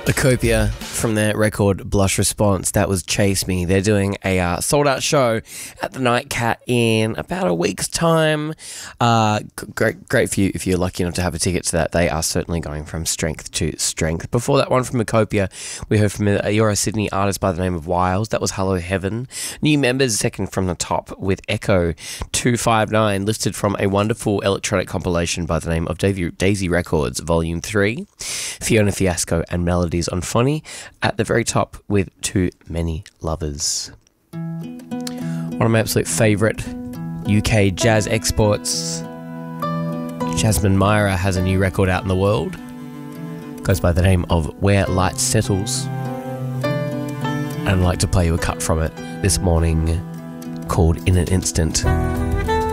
Acopia from their record Blush Response. That was Chase Me. They're doing a sold-out show at the Nightcat in about a week's time. Great for you if you're lucky enough to have a ticket to that. They are certainly going from strength to strength. Before that one from Acopia, we heard from a Euro Sydney artist by the name of Wiles. That was Hello Heaven. New members, second from the top with Echo 259, lifted from a wonderful electronic compilation by the name of Daisy Records, Volume 3. Fiona Fiasco and Melodies on Funny at the very top with Too Many Lovers. One of my absolute favourite UK jazz exports, Jasmine Myra, has a new record out in the world. Goes by the name of Where Light Settles. And I'd like to play you a cut from it this morning called In an Instant.